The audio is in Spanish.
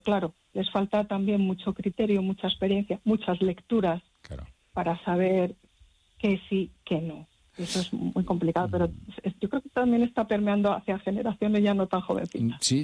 claro, les falta también mucho criterio, mucha experiencia, muchas lecturas para saber qué sí, qué no. Eso es muy complicado, pero yo creo que también está permeando hacia generaciones ya no tan jovencitas. Sí,